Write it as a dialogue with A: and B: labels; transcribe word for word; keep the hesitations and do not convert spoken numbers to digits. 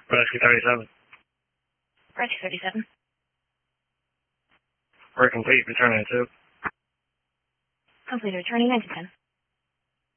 A: Rescue thirty-seven.
B: Rescue thirty-seven.
A: We're complete, returning at two.
B: Complete, returning nine to ten.